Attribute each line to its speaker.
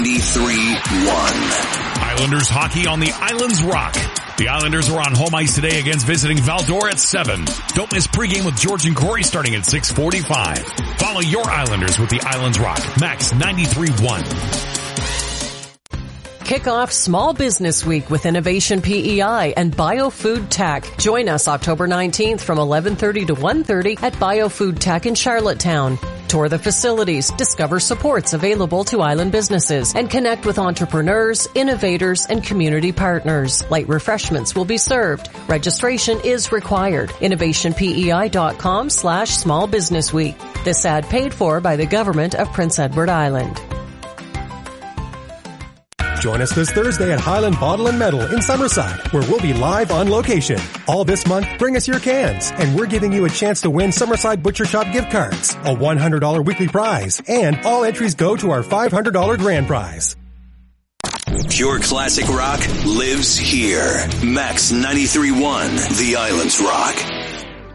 Speaker 1: 93.1.
Speaker 2: Islanders hockey on the Islands Rock. The Islanders are on home ice today against visiting Val-d'Or at 7. Don't miss pregame with George and Corey starting at 6:45. Follow your Islanders with the Islands Rock. Max 93.1.
Speaker 3: Kick off Small Business Week with Innovation PEI and BioFood Tech. Join us October 19th from 11:30 to 1:30 at BioFood Tech in Charlottetown. Tour the facilities, discover supports available to island businesses, and connect with entrepreneurs, innovators, and community partners. Light refreshments will be served. Registration is required. InnovationPEI.com/Small Business Week. This ad paid for by the Government of Prince Edward Island.
Speaker 4: Join us this Thursday at Highland Bottle and Metal in Summerside, where we'll be live on location. All this month, bring us your cans, and we're giving you a chance to win Summerside Butcher Shop gift cards, a $100 weekly prize, and all entries go to our $500 grand prize.
Speaker 1: Pure classic rock lives here. Max 93.1, The Islands Rock.